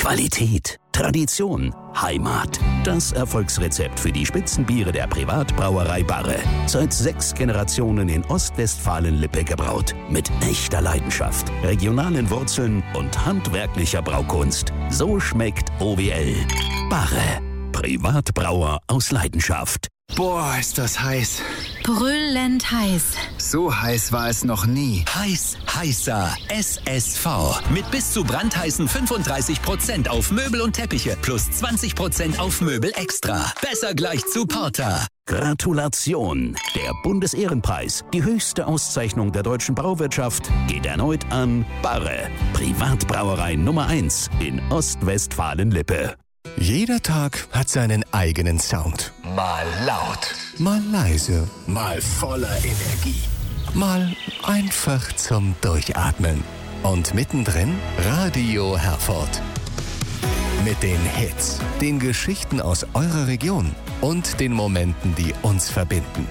Qualität, Tradition, Heimat. Das Erfolgsrezept für die Spitzenbiere der Privatbrauerei Barre. Seit 6 Generationen in Ostwestfalen-Lippe gebraut. Mit echter Leidenschaft, regionalen Wurzeln und handwerklicher Braukunst. So schmeckt OWL. Barre. Privatbrauer aus Leidenschaft. Boah, ist das heiß. Brüllend heiß. So heiß war es noch nie. Heiß, heißer SSV. Mit bis zu brandheißen 35% auf Möbel und Teppiche plus 20% auf Möbel extra. Besser gleich zu Porter. Gratulation! Der Bundesehrenpreis, die höchste Auszeichnung der deutschen Brauwirtschaft, geht erneut an Barre. Privatbrauerei Nummer 1 in Ostwestfalen-Lippe. Jeder Tag hat seinen eigenen Sound. Mal laut. Mal leise. Mal voller Energie. Mal einfach zum Durchatmen. Und mittendrin Radio Herford. Mit den Hits, den Geschichten aus eurer Region und den Momenten, die uns verbinden.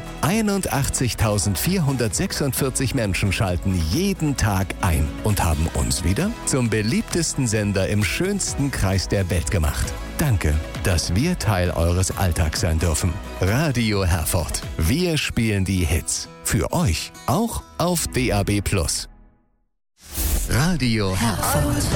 81.446 Menschen schalten jeden Tag ein und haben uns wieder zum beliebtesten Sender im schönsten Kreis der Welt gemacht. Danke, dass wir Teil eures Alltags sein dürfen. Radio Herford. Wir spielen die Hits. Für euch. Auch auf DAB+. Radio Herford.